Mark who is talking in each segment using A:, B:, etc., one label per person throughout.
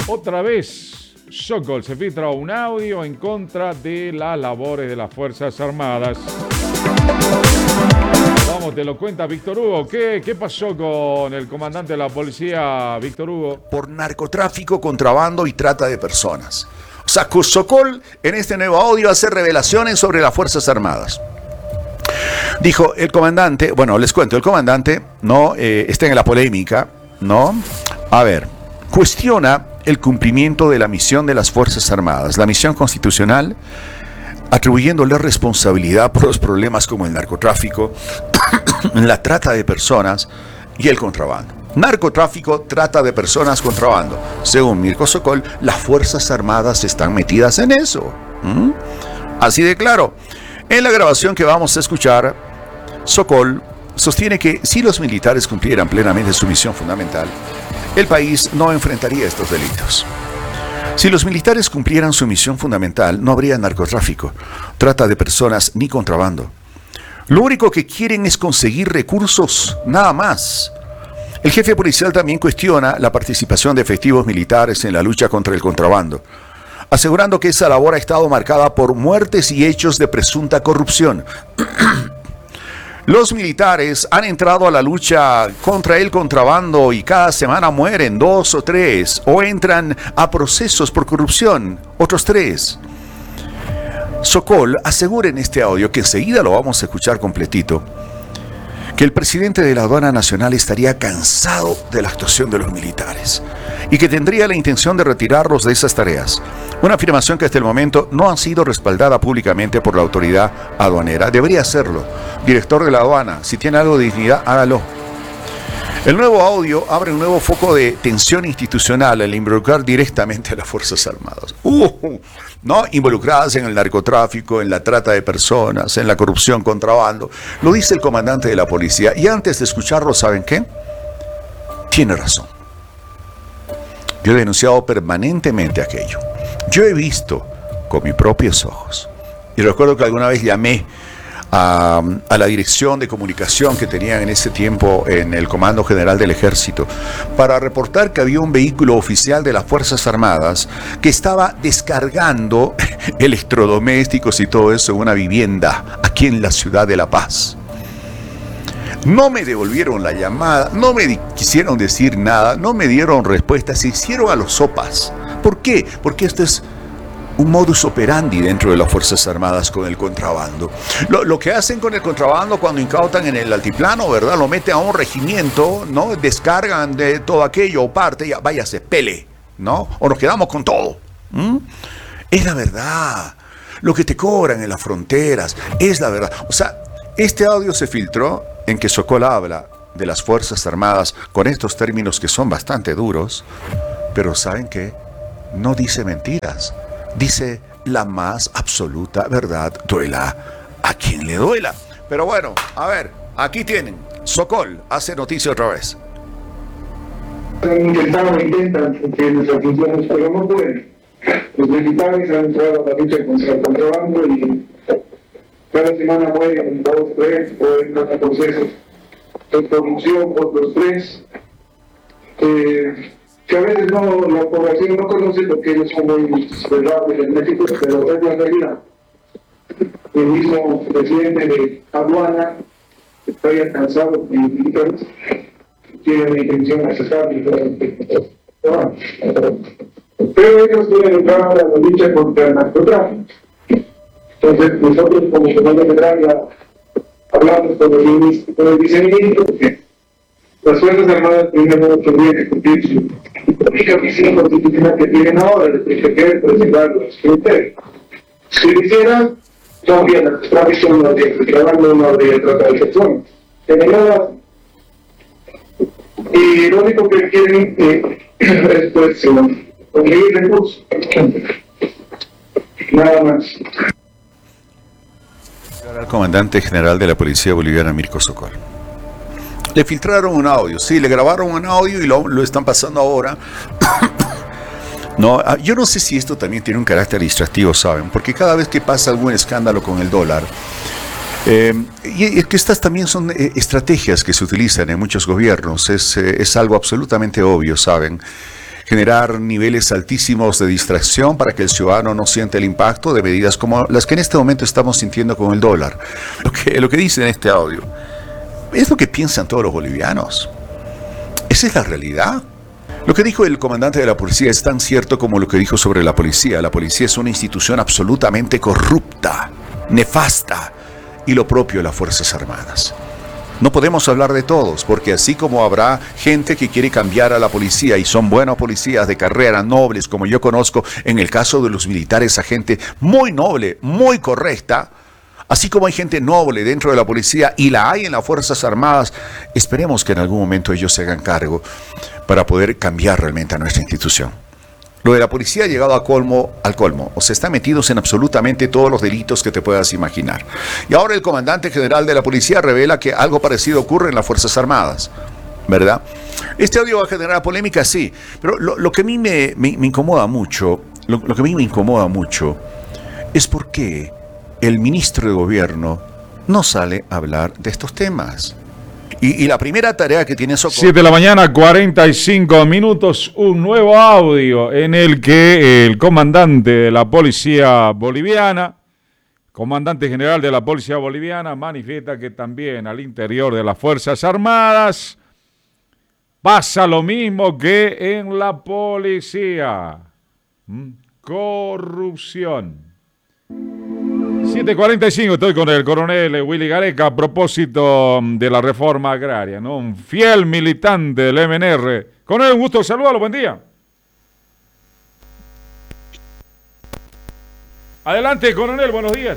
A: Otra vez, Sokol, se filtra un audio en contra de las labores de las Fuerzas Armadas. Vamos, te lo cuenta Víctor Hugo. ¿Qué pasó con el comandante de la policía, Víctor Hugo?
B: Por narcotráfico, contrabando y trata de personas. Sokol, en este nuevo audio, hace revelaciones sobre las Fuerzas Armadas. Dijo el comandante, bueno, les cuento, el comandante, ¿no? Está en la polémica, ¿no? A ver, cuestiona el cumplimiento de la misión de las Fuerzas Armadas, la misión constitucional, atribuyéndole responsabilidad por los problemas como el narcotráfico, la trata de personas y el contrabando. Narcotráfico, trata de personas, contrabando. Según Mirko Sokol, las Fuerzas Armadas están metidas en eso. Así de claro. En la grabación que vamos a escuchar, Sokol sostiene que si los militares cumplieran plenamente su misión fundamental, el país no enfrentaría estos delitos. Si los militares cumplieran su misión fundamental, no habría narcotráfico, trata de personas ni contrabando. Lo único que quieren es conseguir recursos, nada más. El jefe policial también cuestiona la participación de efectivos militares en la lucha contra el contrabando, asegurando que esa labor ha estado marcada por muertes y hechos de presunta corrupción. Los militares han entrado a la lucha contra el contrabando y cada semana mueren 2 o 3, o entran a procesos por corrupción, otros 3. Sokol asegura en este audio, que enseguida lo vamos a escuchar completito, que el presidente de la Aduana Nacional estaría cansado de la actuación de los militares y que tendría la intención de retirarlos de esas tareas. Una afirmación que hasta el momento no ha sido respaldada públicamente por la autoridad aduanera. Debería hacerlo. Director de la aduana, si tiene algo de dignidad, hágalo. El nuevo audio abre un nuevo foco de tensión institucional al involucrar directamente a las Fuerzas Armadas. ¿No? Involucradas en el narcotráfico, en la trata de personas, en la corrupción, contrabando. Lo dice el comandante de la policía. Y antes de escucharlo, ¿saben qué? Tiene razón. Yo he denunciado permanentemente aquello. Yo he visto con mis propios ojos. Y recuerdo que alguna vez llamé a la dirección de comunicación que tenían en ese tiempo en el Comando General del Ejército para reportar que había un vehículo oficial de las Fuerzas Armadas que estaba descargando electrodomésticos y todo eso en una vivienda aquí en la ciudad de La Paz. No me devolvieron la llamada, no me quisieron decir nada, no me dieron respuesta, se hicieron a los sopas. ¿Por qué? Porque esto es un modus operandi dentro de las Fuerzas Armadas con el contrabando. Lo que hacen con el contrabando cuando incautan en el altiplano, ¿verdad? Lo meten a un regimiento, ¿no? Descargan de todo aquello o parte, ya váyase, pele, ¿no? O nos quedamos con todo. Es la verdad. Lo que te cobran en las fronteras es la verdad. O sea, este audio se filtró en que Sokol habla de las Fuerzas Armadas con estos términos que son bastante duros, pero ¿saben qué? No dice mentiras. Dice la más absoluta verdad, duela a quien le duela. Pero bueno, a ver, aquí tienen. Sokol hace noticia otra vez.
C: Intentan que nuestras funciones, pero no pueden. Los militares han entrado a la lucha contra el contrabando y cada semana mueren 2, 3, o entran a procesos de corrupción, otros 3. Que a veces no, la población no conoce porque ellos son muy cerrados en México, pero es la realidad. El mismo presidente de Aduana está ya cansado de militares, tiene la intención de sacar pero ellos quieren entrar a la lucha contra el narcotráfico. Entonces nosotros como Comando General hablamos con el viceministro que las Fuerzas Armadas primero tendrían que cumplir su única misión constitucional que tienen ahora, de proteger, preservar los criterios. Si lo hicieran, no habría narcotráfico, no habría contrabando, no habría trata de personas. Y lo único que quieren es pues conseguir recursos. Nada más.
B: El comandante general de la Policía Boliviana, Mirko Sokol. Le filtraron un audio, sí, le grabaron un audio y lo están pasando ahora. No, yo no sé si esto también tiene un carácter distractivo, ¿saben? Porque cada vez que pasa algún escándalo con el dólar, y es que estas también son estrategias que se utilizan en muchos gobiernos, es algo absolutamente obvio, ¿saben? generar niveles altísimos de distracción para que el ciudadano no sienta el impacto de medidas como las que en este momento estamos sintiendo con el dólar. Lo que dice en este audio es lo que piensan todos los bolivianos. Esa es la realidad. Lo que dijo el comandante de la policía es tan cierto como lo que dijo sobre la policía. La policía es una institución absolutamente corrupta, nefasta, y lo propio de las Fuerzas Armadas. No podemos hablar de todos, porque así como habrá gente que quiere cambiar a la policía y son buenos policías de carrera, nobles, como yo conozco, en el caso de los militares, a gente muy noble, muy correcta, así como hay gente noble dentro de la policía y la hay en las Fuerzas Armadas, esperemos que en algún momento ellos se hagan cargo para poder cambiar realmente a nuestra institución. Lo de la policía ha llegado al colmo, o sea, está metidos en absolutamente todos los delitos que te puedas imaginar. Y ahora el comandante general de la policía revela que algo parecido ocurre en las Fuerzas Armadas, ¿verdad? Este audio va a generar polémica, sí, pero lo que a mí me incomoda mucho, lo que a mí me incomoda mucho es por qué el ministro de Gobierno no sale a hablar de estos temas. Y la primera tarea que tiene Socorro...
A: 7 de la mañana, 45 minutos, un nuevo audio en el que el comandante de la policía boliviana, comandante general de la policía boliviana, manifiesta que también al interior de las Fuerzas Armadas pasa lo mismo que en la policía. Corrupción. 7:45, estoy con el coronel Willy Gareca a propósito de la reforma agraria, ¿no? Un fiel militante del MNR. Coronel, un gusto saludarlo, buen día. Adelante, coronel, buenos días.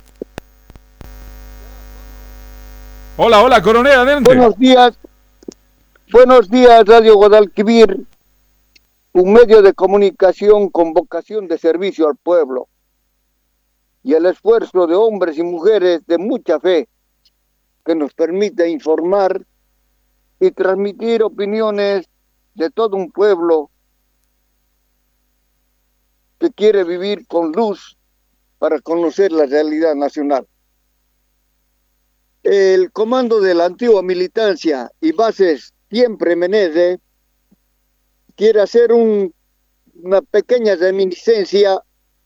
A: Hola, coronel, adelante.
D: Buenos días, Radio Guadalquivir, un medio de comunicación con vocación de servicio al pueblo y el esfuerzo de hombres y mujeres de mucha fe que nos permite informar y transmitir opiniones de todo un pueblo que quiere vivir con luz para conocer la realidad nacional. El comando de la antigua militancia y bases siempre MNR quiere hacer una pequeña reminiscencia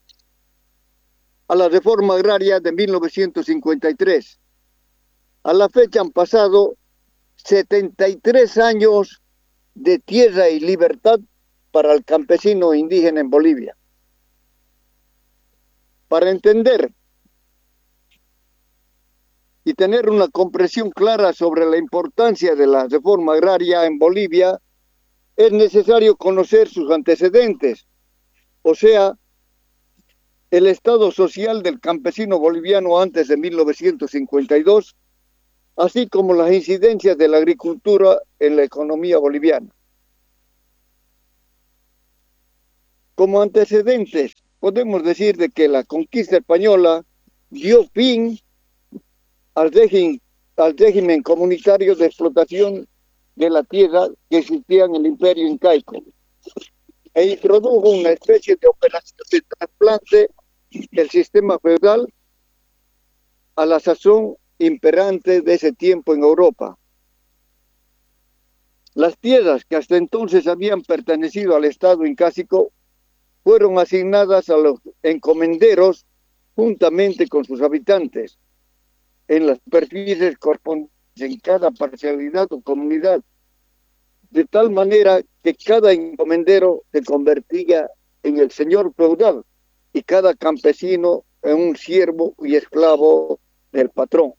D: a la reforma agraria de 1953. A la fecha han pasado 73 años de tierra y libertad para el campesino indígena en Bolivia. Para entender y tener una comprensión clara sobre la importancia de la reforma agraria en Bolivia, es necesario conocer sus antecedentes, o sea, el estado social del campesino boliviano antes de 1952, así como las incidencias de la agricultura en la economía boliviana. Como antecedentes, podemos decir de que la conquista española dio fin al régimen comunitario de explotación de la tierra que existía en el imperio incaico e introdujo una especie de operación de trasplante del sistema feudal a la sazón imperante de ese tiempo en Europa. Las tierras que hasta entonces habían pertenecido al Estado incásico fueron asignadas a los encomenderos juntamente con sus habitantes en las superficies correspondientes en cada parcialidad o comunidad, de tal manera que cada encomendero se convertía en el señor feudal y cada campesino en un siervo y esclavo del patrón.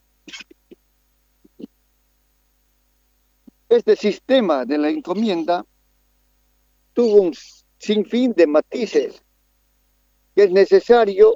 D: Este sistema de la encomienda tuvo un sinfín de matices que es necesario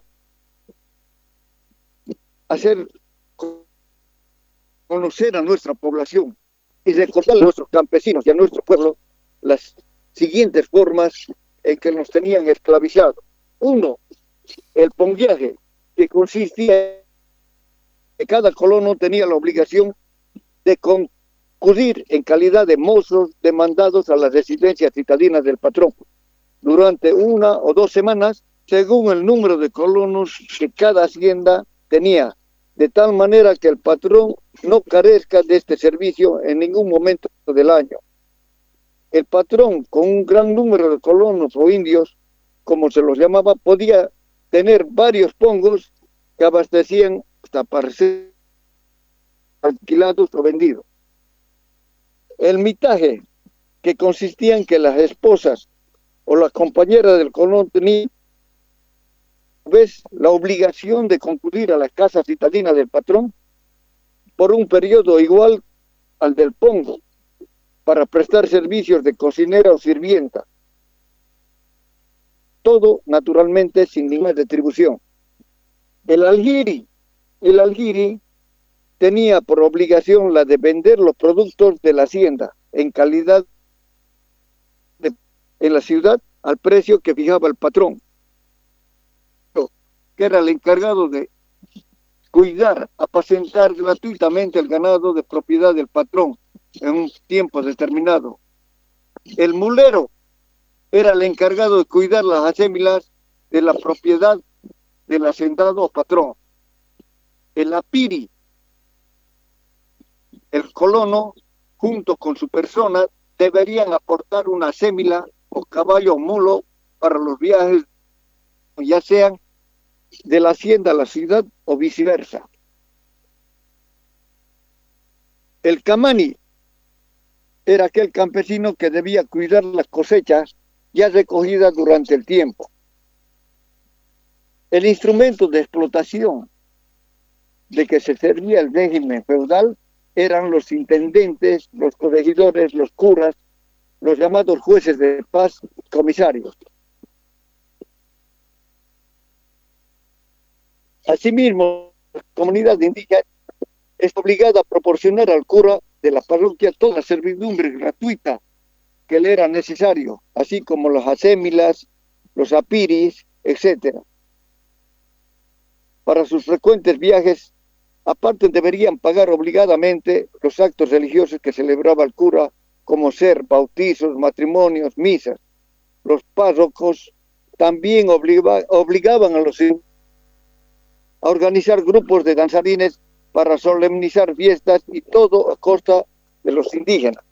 D: hacer conocer a nuestra población y recordar a nuestros campesinos y a nuestro pueblo las siguientes formas en que nos tenían esclavizados. Uno, el ponguiaje, que consistía en que cada colono tenía la obligación de concurrir en calidad de mozos demandados a las residencias citadinas del patrón durante 1 o 2 semanas, según el número de colonos que cada hacienda tenía, de tal manera que el patrón no carezca de este servicio en ningún momento del año. el patrón, con un gran número de colonos o indios, como se los llamaba, podía tener varios pongos que abastecían hasta para ser alquilados o vendidos. El mitaje, que consistía en que las esposas o las compañeras del colón tenían la obligación de concurrir a la casa citadina del patrón por un periodo igual al del pongo, para prestar servicios de cocinera o sirvienta. Todo, naturalmente, sin ninguna retribución. El alguiri tenía por obligación la de vender los productos de la hacienda en calidad en la ciudad al precio que fijaba el patrón, que era el encargado de cuidar, apacentar gratuitamente el ganado de propiedad del patrón en un tiempo determinado. El mulero era el encargado de cuidar las haciendas de la propiedad del hacendado o patrón. El apiri, el colono, junto con su persona, deberían aportar una sémila o caballo o mulo para los viajes, ya sean de la hacienda a la ciudad o viceversa. El camani era aquel campesino que debía cuidar las cosechas ya recogidas durante el tiempo. El instrumento de explotación de que se servía el régimen feudal eran los intendentes, los corregidores, los curas, los llamados jueces de paz, comisarios. Asimismo, la comunidad indígena es obligada a proporcionar al cura de la parroquia toda servidumbre gratuita que le era necesario, así como las asémilas, los apiris, etc. Para sus frecuentes viajes, aparte deberían pagar obligadamente los actos religiosos que celebraba el cura, como ser bautizos, matrimonios, misas. Los párrocos también obligaban a los a organizar grupos de danzarines para solemnizar fiestas, y todo a costa de los indígenas.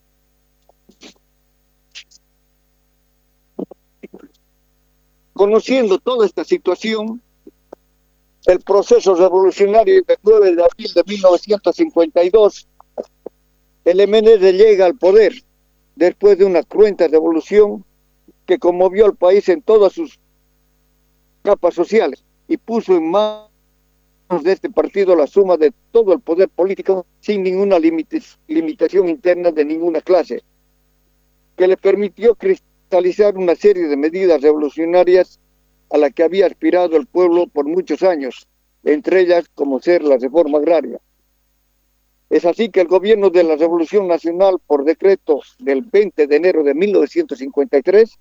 D: Conociendo toda esta situación, el proceso revolucionario del 9 de abril de 1952, el MNR llega al poder después de una cruenta revolución que conmovió al país en todas sus capas sociales y puso en manos de este partido la suma de todo el poder político sin ninguna limitación interna de ninguna clase, que le permitió cristalizar una serie de medidas revolucionarias a la que había aspirado el pueblo por muchos años, entre ellas como ser la reforma agraria. Es así que el gobierno de la Revolución Nacional, por decreto del 20 de enero de 1953,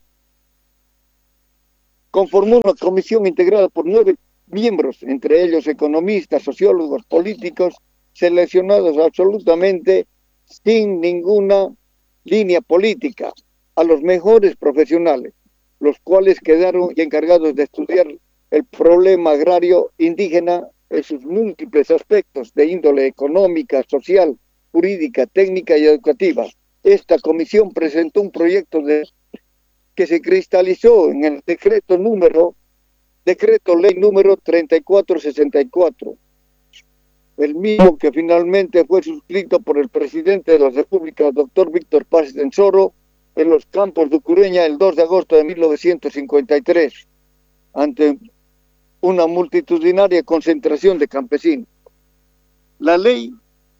D: conformó una comisión integrada por 9 miembros, entre ellos economistas, sociólogos, políticos, seleccionados absolutamente sin ninguna línea política, a los mejores profesionales, los cuales quedaron encargados de estudiar el problema agrario indígena en sus múltiples aspectos de índole económica, social, jurídica, técnica y educativa. Esta comisión presentó un proyecto que se cristalizó en el decreto ley número 3464, el mismo que finalmente fue suscrito por el presidente de la República, doctor Víctor Paz Tensoro, en los campos de Ucureña el 2 de agosto de 1953, ante una multitudinaria concentración de campesinos. La ley,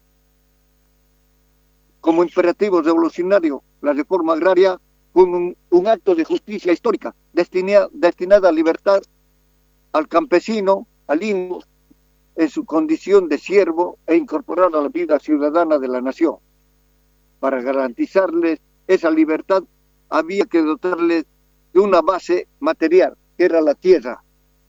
D: como imperativo revolucionario, la reforma agraria, fue un acto de justicia histórica destinada a libertar al campesino, al indio, en su condición de siervo e incorporar a la vida ciudadana de la nación. Para garantizarles esa libertad, había que dotarles de una base material, que era la tierra.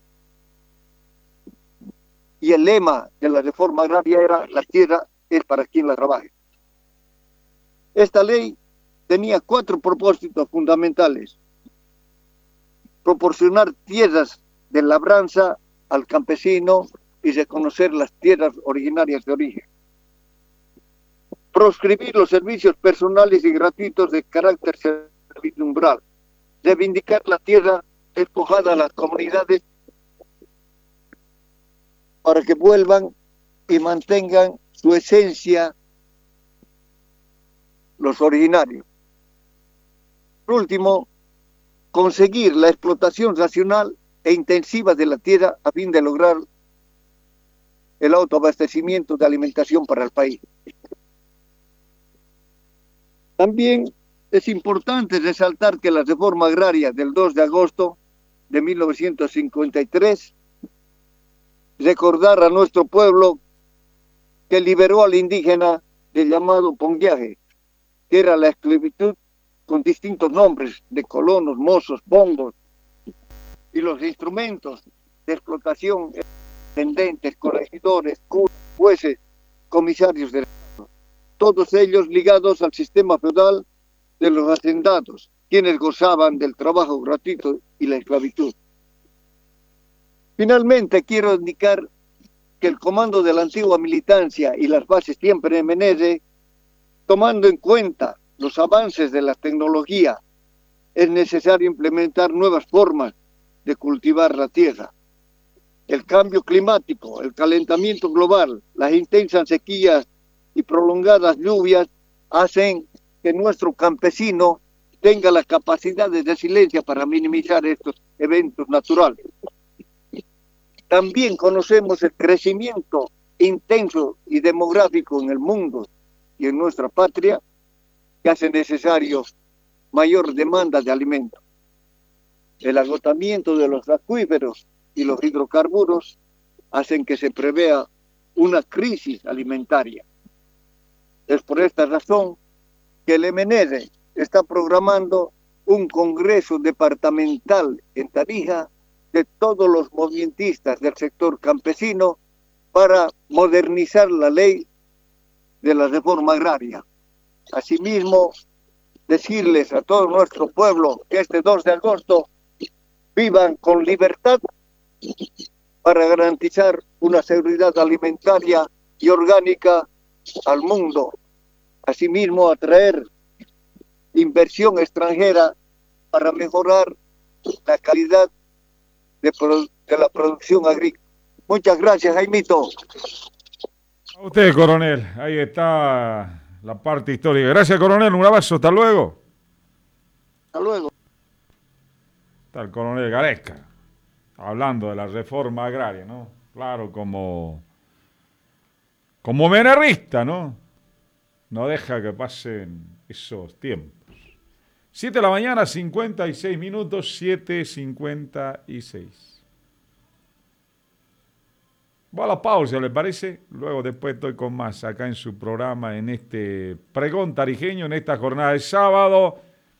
D: Y el lema de la reforma agraria era: la tierra es para quien la trabaje. Esta ley tenía 4 propósitos fundamentales: proporcionar tierras de labranza al campesino y reconocer las tierras originarias de origen. proscribir los servicios personales y gratuitos de carácter servidumbral, reivindicar la tierra despojada a las comunidades para que vuelvan y mantengan su esencia los originarios. Por último, conseguir la explotación racional e intensiva de la tierra a fin de lograr el autoabastecimiento de alimentación para el país. También es importante resaltar que la reforma agraria del 2 de agosto de 1953 recordar a nuestro pueblo que liberó al indígena del llamado ponguiaje, que era la esclavitud con distintos nombres de colonos, mozos, bongos, y los instrumentos de explotación, intendentes, corregidores, curas, jueces, comisarios del Estado, todos ellos ligados al sistema feudal de los hacendados, quienes gozaban del trabajo gratuito y la esclavitud. Finalmente, quiero indicar que el comando de la antigua militancia y las bases siempre en MNR, tomando en cuenta los avances de la tecnología, es necesario implementar nuevas formas de cultivar la tierra. El cambio climático, el calentamiento global, las intensas sequías y prolongadas lluvias hacen que nuestro campesino tenga la capacidad de resiliencia para minimizar estos eventos naturales. También conocemos el crecimiento intenso y demográfico en el mundo y en nuestra patria, que hace necesario mayor demanda de alimentos. El agotamiento de los acuíferos y los hidrocarburos hacen que se prevea una crisis alimentaria. Es por esta razón que el MNR está programando un congreso departamental en Tarija de todos los movimentistas del sector campesino para modernizar la ley de la reforma agraria. Asimismo, decirles a todo nuestro pueblo que este 2 de agosto vivan con libertad para garantizar una seguridad alimentaria y orgánica al mundo. Asimismo, atraer inversión extranjera para mejorar la calidad de la producción agrícola. Muchas gracias, Jaimito.
A: A usted, coronel. Ahí está la parte histórica. Gracias, coronel. Un abrazo. Hasta luego.
D: Hasta luego.
A: Está el coronel Garesca hablando de la reforma agraria, ¿no? Claro, como menerrista, ¿no? No deja que pasen esos tiempos. 7 de la mañana, 56 minutos, 7:56. Va a la pausa, ¿le parece? Luego después estoy con más acá en su programa, en este pregón tarijeño, en esta jornada de sábado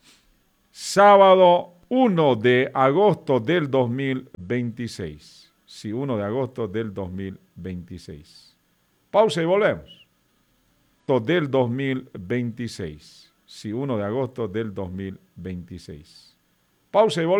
A: 1 de agosto del 2026. Sí, 1 de agosto del 2026. Pausa y volvemos. Del 2026. Sí, 1 de agosto del 2026. Pausa y volvemos.